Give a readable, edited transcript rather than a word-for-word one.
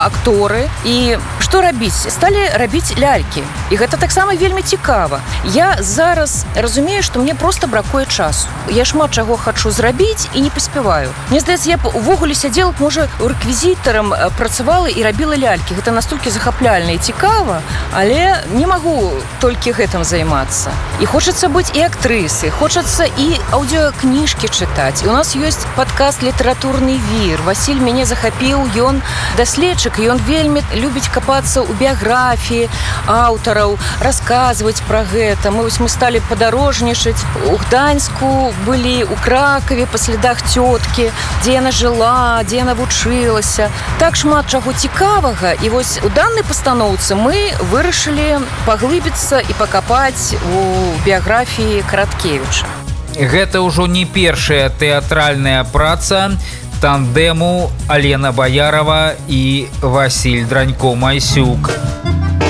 акторы. І што рабіць? Сталі рабіць лялькі. І гэта таксама вельмі цікава. Я зараз разумею, што мне проста бракуе часу. Я шмат чаго хачу зрабіць і не паспяваю. Мне здаецца, я б увогуле сядзела, можа, рэквізітарам працавала і рабіла лялькі. Гэта настолькі захапляльна і цікава, але не магу толькі гэтым займацца. І хочацца быць і актрысай, хочацца і аўдыокніжкі чытаць. І у нас ёсць падкаст «Літаратурны вір». Васіль мяне захапіў, ён даследчык, і ён вельмі любіць капацца ў біяграфіі аўтараў, расказваць пра гэта. Мы сталі падарожнічаць. У Гданьску былі, у Кракаве па слядах цёткі, дзе яна жыла, дзе яна вучылася. Так шмат чаго цікавага. І вось у данной пастаноўцы мы вырашылі паглыбіцца і пакапаць у біяграфіі Караткевіча. Гэта ўжо не першая тэатральная праца тандэму Алена Баярова і Васіль Дранько-Майсюк.